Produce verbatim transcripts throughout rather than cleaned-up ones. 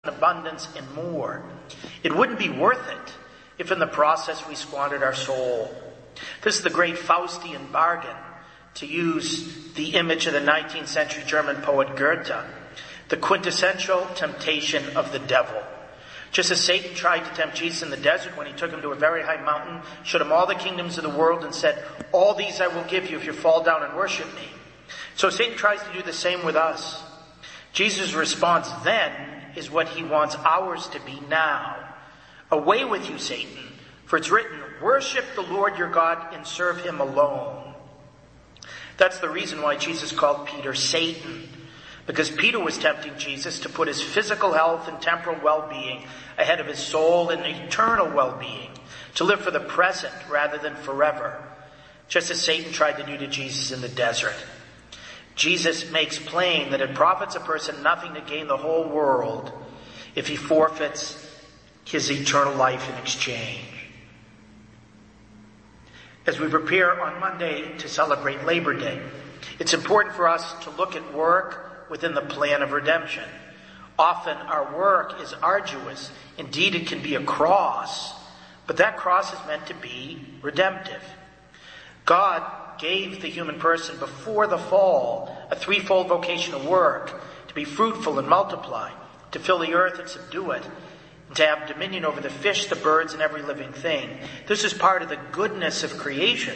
abundance and more. It wouldn't be worth it if in the process we squandered our soul. This is the great Faustian bargain, to use the image of the nineteenth century German poet Goethe, the quintessential temptation of the devil. Just as Satan tried to tempt Jesus in the desert when he took him to a very high mountain, showed him all the kingdoms of the world and said, "All these I will give you if you fall down and worship me." So Satan tries to do the same with us. Jesus' response then is what he wants ours to be now. "Away with you, Satan, for it's written, worship the Lord your God and serve him alone." That's the reason why Jesus called Peter Satan, because Peter was tempting Jesus to put his physical health and temporal well-being ahead of his soul and eternal well-being, to live for the present rather than forever, just as Satan tried to do to Jesus in the desert. Jesus makes plain that it profits a person nothing to gain the whole world if he forfeits his eternal life in exchange. As we prepare on Monday to celebrate Labor Day, it's important for us to look at work within the plan of redemption. Often our work is arduous. Indeed, it can be a cross, but that cross is meant to be redemptive. God gave the human person before the fall a threefold vocation of work: to be fruitful and multiply, to fill the earth and subdue it, and to have dominion over the fish, the birds, and every living thing. This is part of the goodness of creation.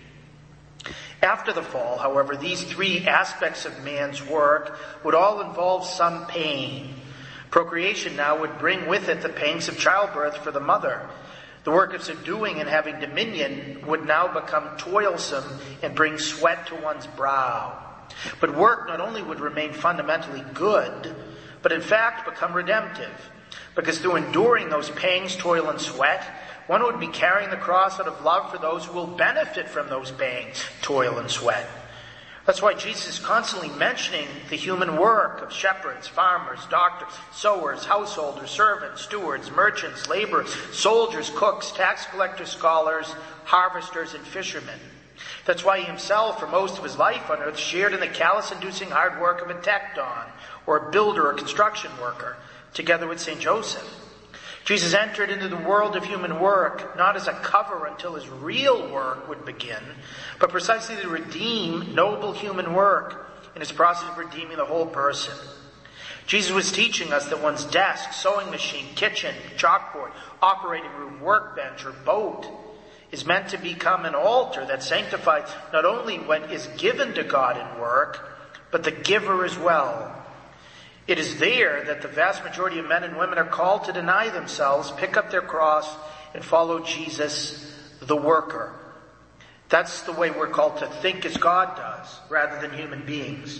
After the fall, however, these three aspects of man's work would all involve some pain. Procreation now would bring with it the pangs of childbirth for the mother. The work of subduing and having dominion would now become toilsome and bring sweat to one's brow. But work not only would remain fundamentally good, but in fact become redemptive. Because through enduring those pangs, toil, and sweat, one would be carrying the cross out of love for those who will benefit from those pangs, toil, and sweat. That's why Jesus is constantly mentioning the human work of shepherds, farmers, doctors, sowers, householders, servants, stewards, merchants, laborers, soldiers, cooks, tax collectors, scholars, harvesters, and fishermen. That's why he himself, for most of his life on earth, shared in the callous-inducing hard work of a tekton, or a builder or construction worker, together with Saint Joseph. Jesus entered into the world of human work not as a cover until his real work would begin, but precisely to redeem noble human work in his process of redeeming the whole person. Jesus was teaching us that one's desk, sewing machine, kitchen, chalkboard, operating room, workbench, or boat is meant to become an altar that sanctifies not only what is given to God in work, but the giver as well. It is there that the vast majority of men and women are called to deny themselves, pick up their cross, and follow Jesus, the worker. That's the way we're called to think as God does, rather than human beings.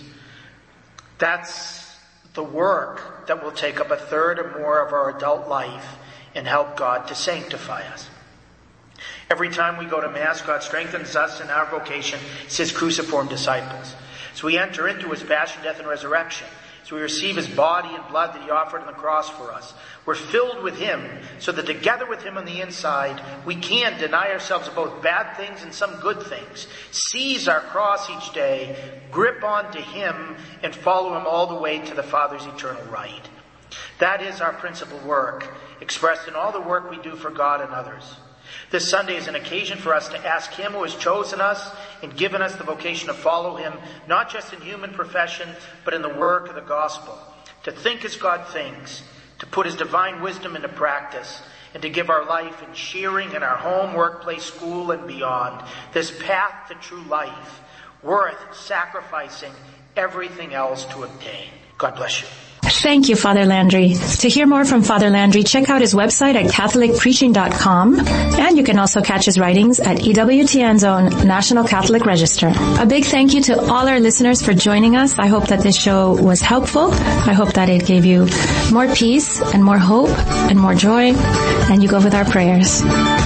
That's the work that will take up a third or more of our adult life and help God to sanctify us. Every time we go to Mass, God strengthens us in our vocation as his cruciform disciples. So we enter into his passion, death, and resurrection. So we receive his body and blood that he offered on the cross for us. We're filled with him so that together with him on the inside, we can deny ourselves of both bad things and some good things, seize our cross each day, grip onto him, and follow him all the way to the Father's eternal right. That is our principal work, expressed in all the work we do for God and others. This Sunday is an occasion for us to ask him who has chosen us and given us the vocation to follow him, not just in human profession, but in the work of the gospel. To think as God thinks, to put his divine wisdom into practice, and to give our life in sharing in our home, workplace, school, and beyond. This path to true life, worth sacrificing everything else to obtain. God bless you. Thank you, Father Landry. To hear more from Father Landry, check out his website at catholic preaching dot com, and you can also catch his writings at E W T N's own National Catholic Register. A big thank you to all our listeners for joining us. I hope that this show was helpful. I hope that it gave you more peace and more hope and more joy, and you go with our prayers.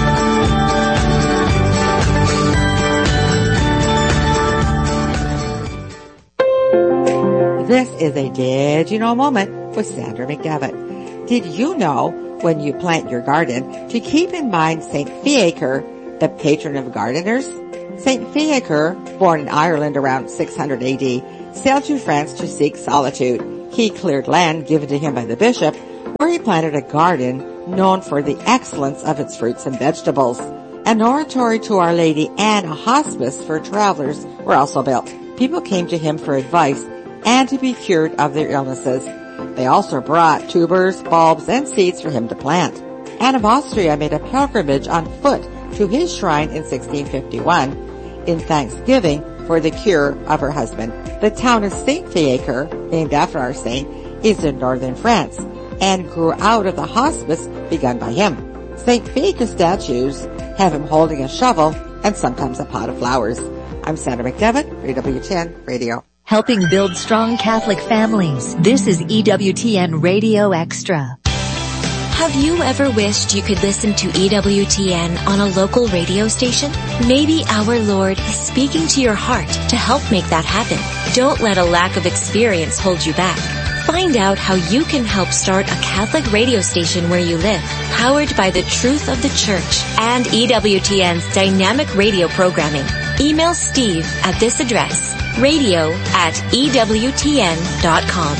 This is a Did You Know moment with Sandra McDevitt. Did you know when you plant your garden to keep in mind Saint Fiacre, the patron of gardeners? Saint Fiacre, born in Ireland around six hundred A D, sailed to France to seek solitude. He cleared land given to him by the bishop, where he planted a garden known for the excellence of its fruits and vegetables. An oratory to Our Lady and a hospice for travelers were also built. People came to him for advice and to be cured of their illnesses. They also brought tubers, bulbs, and seeds for him to plant. Anne of Austria made a pilgrimage on foot to his shrine in sixteen fifty-one in thanksgiving for the cure of her husband. The town of Saint Fiacre, named after our saint, is in northern France and grew out of the hospice begun by him. Saint Fiacre statues have him holding a shovel and sometimes a pot of flowers. I'm Sandra McDevitt, E W T N Radio. Helping build strong Catholic families. This is E W T N Radio Extra. Have you ever wished you could listen to E W T N on a local radio station? Maybe our Lord is speaking to your heart to help make that happen. Don't let a lack of experience hold you back. Find out how you can help start a Catholic radio station where you live, powered by the truth of the Church and E W T N's dynamic radio programming. Email Steve at this address, radio at E W T N dot com.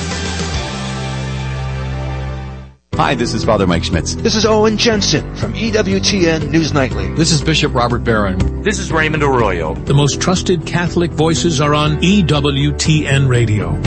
Hi, this is Father Mike Schmitz. This is Owen Jensen from E W T N News Nightly. This is Bishop Robert Barron. This is Raymond Arroyo. The most trusted Catholic voices are on E W T N Radio.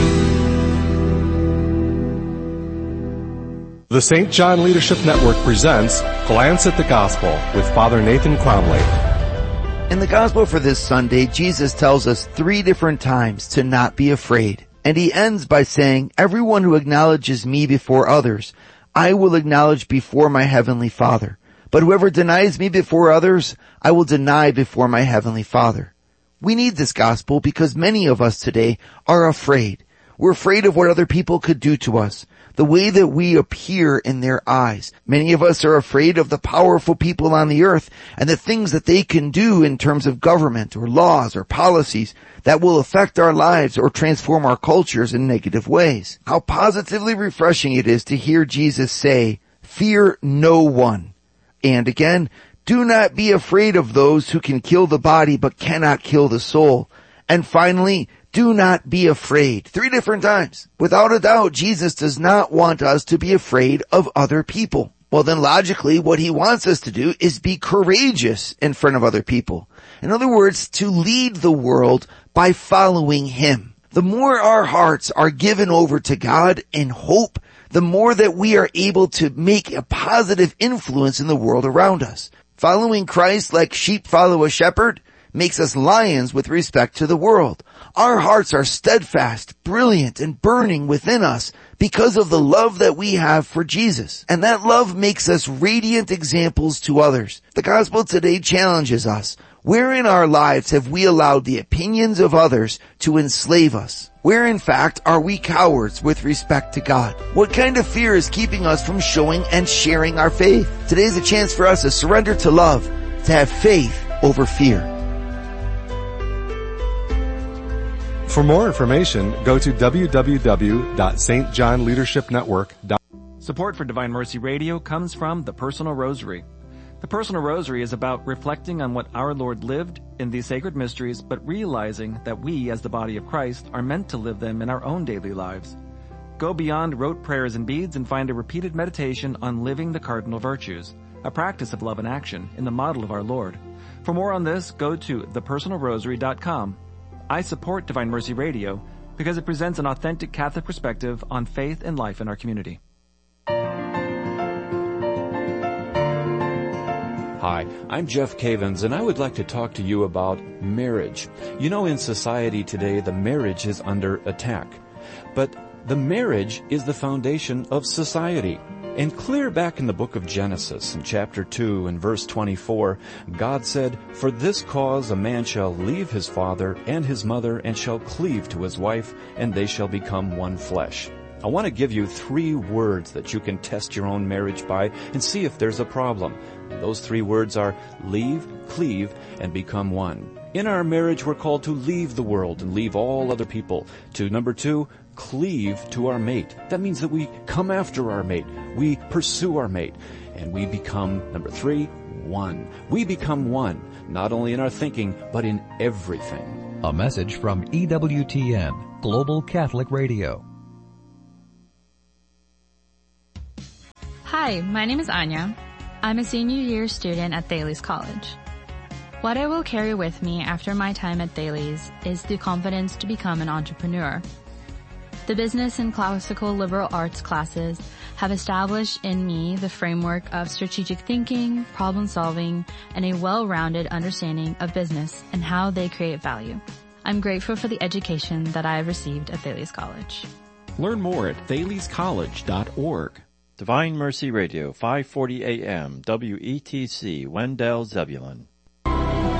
The Saint John Leadership Network presents Glance at the Gospel with Father Nathan Cromley. In the Gospel for this Sunday, Jesus tells us three different times to not be afraid. And he ends by saying, everyone who acknowledges me before others, I will acknowledge before my heavenly Father. But whoever denies me before others, I will deny before my heavenly Father. We need this gospel because many of us today are afraid. We're afraid of what other people could do to us, the way that we appear in their eyes. Many of us are afraid of the powerful people on the earth and the things that they can do in terms of government or laws or policies that will affect our lives or transform our cultures in negative ways. How positively refreshing it is to hear Jesus say, fear no one. And again, do not be afraid of those who can kill the body but cannot kill the soul. And finally, do not be afraid. Three different times. Without a doubt, Jesus does not want us to be afraid of other people. Well, then logically, what he wants us to do is be courageous in front of other people. In other words, to lead the world by following him. The more our hearts are given over to God in hope, the more that we are able to make a positive influence in the world around us. Following Christ like sheep follow a shepherd makes us lions with respect to the world. Our hearts are steadfast, brilliant, and burning within us because of the love that we have for Jesus. And that love makes us radiant examples to others. The gospel today challenges us. Where in our lives have we allowed the opinions of others to enslave us? Where in fact are we cowards with respect to God? What kind of fear is keeping us from showing and sharing our faith? Today is a chance for us to surrender to love, to have faith over fear. For more information, go to w w w dot s t john leadership network dot com. Support for Divine Mercy Radio comes from the Personal Rosary. The Personal Rosary is about reflecting on what our Lord lived in these sacred mysteries, but realizing that we, as the body of Christ, are meant to live them in our own daily lives. Go beyond rote prayers and beads and find a repeated meditation on living the cardinal virtues, a practice of love and action in the model of our Lord. For more on this, go to the personal rosary dot com. I support Divine Mercy Radio because it presents an authentic Catholic perspective on faith and life in our community. Hi, I'm Jeff Cavins, and I would like to talk to you about marriage. You know, in society today, the marriage is under attack. But the marriage is the foundation of society. And clear back in the book of Genesis, in chapter two and verse twenty-four, God said, "For this cause a man shall leave his father and his mother, and shall cleave to his wife, and they shall become one flesh." I want to give you three words that you can test your own marriage by and see if there's a problem. Those three words are leave, cleave, and become one. In our marriage, we're called to leave the world and leave all other people. To number two, cleave to our mate. That means that we come after our mate. We pursue our mate. And we become, number three, one. We become one, not only in our thinking, but in everything. A message from E W T N, Global Catholic Radio. Hi, my name is Anya. I'm a senior year student at Thales College. What I will carry with me after my time at Thales is the confidence to become an entrepreneur. The business and classical liberal arts classes have established in me the framework of strategic thinking, problem solving, and a well-rounded understanding of business and how they create value. I'm grateful for the education that I have received at Thales College. Learn more at thales college dot org. Divine Mercy Radio, five forty A M, W E T C, Wendell, Zebulon.